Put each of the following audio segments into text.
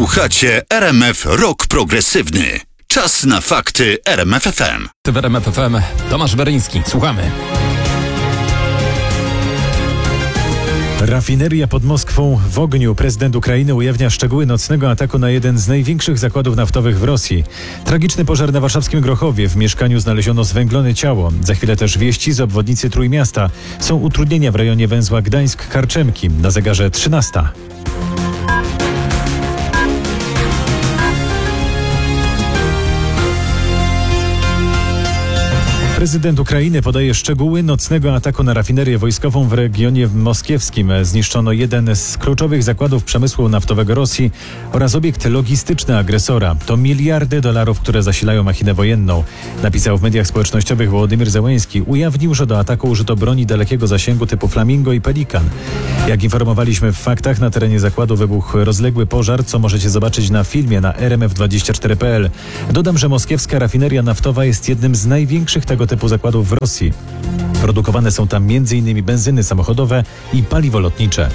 Słuchacie RMF Rock Progresywny. Czas na fakty RMF FM. W RMF FM Tomasz Weryński. Słuchamy. Rafineria pod Moskwą w ogniu. Prezydent Ukrainy ujawnia szczegóły nocnego ataku na jeden z największych zakładów naftowych w Rosji. Tragiczny pożar na warszawskim Grochowie. W mieszkaniu znaleziono zwęglone ciało. Za chwilę też wieści z obwodnicy Trójmiasta. Są utrudnienia w rejonie węzła Gdańsk-Karczemki. Na zegarze 13. Prezydent Ukrainy podaje szczegóły nocnego ataku na rafinerię wojskową w regionie moskiewskim. Zniszczono jeden z kluczowych zakładów przemysłu naftowego Rosji oraz obiekt logistyczny agresora. To miliardy dolarów, które zasilają machinę wojenną. Napisał w mediach społecznościowych Wołodymyr Zełenski. Ujawnił, że do ataku użyto broni dalekiego zasięgu typu Flamingo i Pelikan. Jak informowaliśmy w faktach, na terenie zakładu wybuchł rozległy pożar, co możecie zobaczyć na filmie na rmf24.pl. Dodam, że moskiewska rafineria naftowa jest jednym z największych tego typu zakładów w Rosji. Produkowane są tam m.in. benzyny samochodowe i paliwo lotnicze.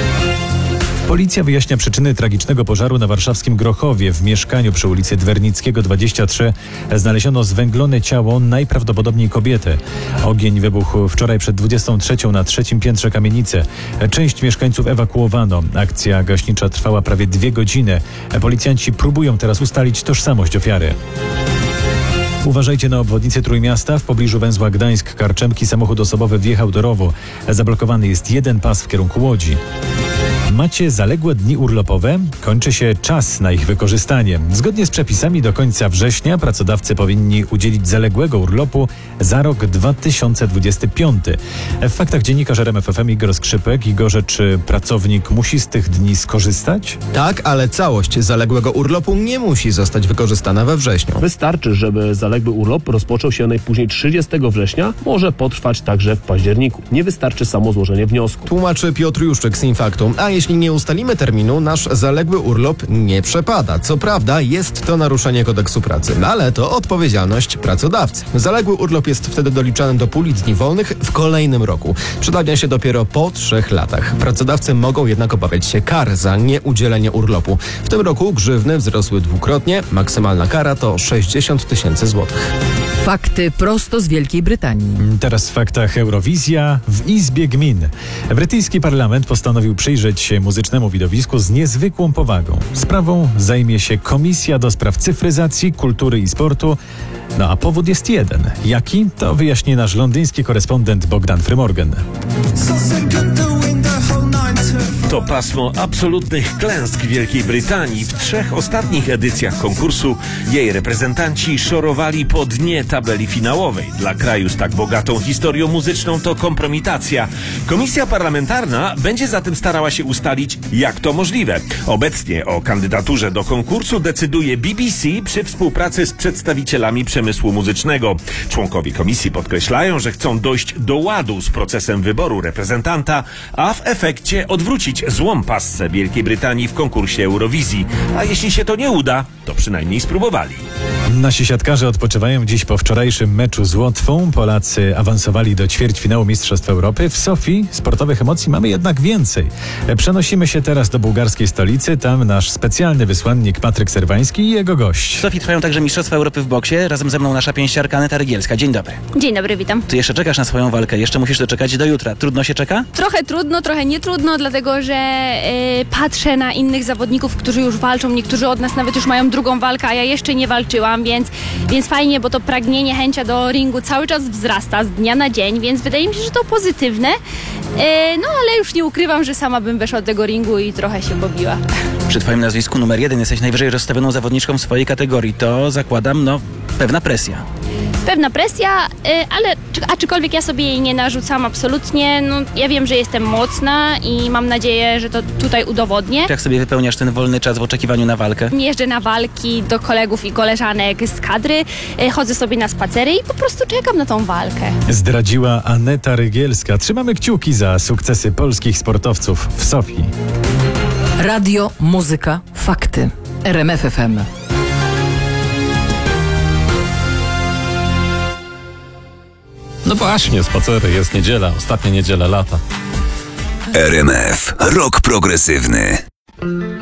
Policja wyjaśnia przyczyny tragicznego pożaru na warszawskim Grochowie. W mieszkaniu przy ulicy Dwernickiego 23 znaleziono zwęglone ciało, najprawdopodobniej kobiety. Ogień wybuchł wczoraj przed 23 na 3. piętrze kamienicy. Część mieszkańców ewakuowano. Akcja gaśnicza trwała prawie 2 godziny. Policjanci próbują teraz ustalić tożsamość ofiary. Uważajcie na obwodnicy Trójmiasta. W pobliżu węzła Gdańsk-Karczemki samochód osobowy wjechał do rowu. Zablokowany jest jeden pas w kierunku Łodzi. Macie zaległe dni urlopowe? Kończy się czas na ich wykorzystanie. Zgodnie z przepisami do końca września pracodawcy powinni udzielić zaległego urlopu za rok 2025. W faktach dziennikarz RMF FM Igor Skrzypek. Igorze, czy pracownik musi z tych dni skorzystać? Tak, ale całość zaległego urlopu nie musi zostać wykorzystana we wrześniu. Wystarczy, żeby zaległy urlop rozpoczął się najpóźniej 30 września, może potrwać także w październiku. Nie wystarczy samo złożenie wniosku. Tłumaczy Piotr Juszczyk z Infaktu. A jeśli nie ustalimy terminu, nasz zaległy urlop nie przepada. Co prawda jest to naruszenie kodeksu pracy, ale to odpowiedzialność pracodawcy. Zaległy urlop jest wtedy doliczany do puli dni wolnych w kolejnym roku. Przedawnia się dopiero po 3 latach. Pracodawcy mogą jednak obawiać się kar za nieudzielenie urlopu. W tym roku grzywny wzrosły dwukrotnie. Maksymalna kara to 60 000 złotych. Fakty prosto z Wielkiej Brytanii. Teraz w faktach Eurowizja w Izbie Gmin. Brytyjski parlament postanowił przyjrzeć się muzycznemu widowisku z niezwykłą powagą. Sprawą zajmie się Komisja do Spraw Cyfryzacji, Kultury i Sportu. No a powód jest jeden. Jaki? To wyjaśni nasz londyński korespondent Bogdan Frymorgan. To pasmo absolutnych klęsk Wielkiej Brytanii. W 3 ostatnich edycjach konkursu jej reprezentanci szorowali po dnie tabeli finałowej. Dla kraju z tak bogatą historią muzyczną to kompromitacja. Komisja parlamentarna będzie zatem starała się ustalić, jak to możliwe. Obecnie o kandydaturze do konkursu decyduje BBC przy współpracy z przedstawicielami przemysłu muzycznego. Członkowie komisji podkreślają, że chcą dojść do ładu z procesem wyboru reprezentanta, a w efekcie odwrócić złą passę Wielkiej Brytanii w konkursie Eurowizji. A jeśli się to nie uda, to przynajmniej spróbowali. Nasi siatkarze odpoczywają dziś po wczorajszym meczu z Łotwą. Polacy awansowali do ćwierćfinału Mistrzostw Europy. W Sofii sportowych emocji mamy jednak więcej. Przenosimy się teraz do bułgarskiej stolicy. Tam nasz specjalny wysłannik Patryk Serwański i jego gość. W Sofii trwają także Mistrzostwa Europy w boksie. Razem ze mną nasza pięściarka Aneta Rygielska. Dzień dobry. Dzień dobry, witam. Ty jeszcze czekasz na swoją walkę. Jeszcze musisz doczekać do jutra. Trudno się czeka? Trochę trudno, trochę nie trudno, dlatego że patrzę na innych zawodników, którzy już walczą. Niektórzy od nas nawet już mają drugą walkę, a ja jeszcze nie walczyłam, więc fajnie, bo to pragnienie, chęcia do ringu cały czas wzrasta z dnia na dzień, więc wydaje mi się, że to pozytywne. No ale już nie ukrywam, że sama bym weszła do tego ringu i trochę się pobiła. Przy twoim nazwisku numer 1 jesteś najwyżej rozstawioną zawodniczką w swojej kategorii. To zakładam, pewna presja. Pewna presja, ale aczkolwiek ja sobie jej nie narzucam absolutnie. No, ja wiem, że jestem mocna i mam nadzieję, że to tutaj udowodnię. Jak sobie wypełniasz ten wolny czas w oczekiwaniu na walkę? Jeżdżę na walki do kolegów i koleżanek z kadry, chodzę sobie na spacery i po prostu czekam na tą walkę. Zdradziła Aneta Rygielska. Trzymamy kciuki za sukcesy polskich sportowców w Sofii. Radio, muzyka, fakty. RMF FM. No właśnie, spacery, jest niedziela, ostatnia niedziela lata. RMF Rock Progresywny.